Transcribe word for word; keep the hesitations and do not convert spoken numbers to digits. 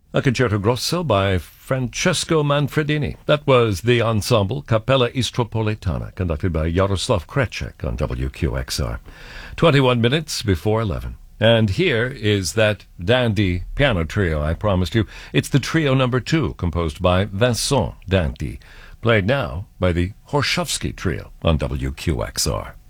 A concerto grosso by Francesco Manfredini. That was the ensemble Capella Istropolitana, conducted by Yaroslav Krecek on W Q X R. twenty-one minutes before eleven. And here is that dandy piano trio I promised you. It's the trio number two, composed by Vincent Danty, played now by the Horshovsky Trio on W Q X R.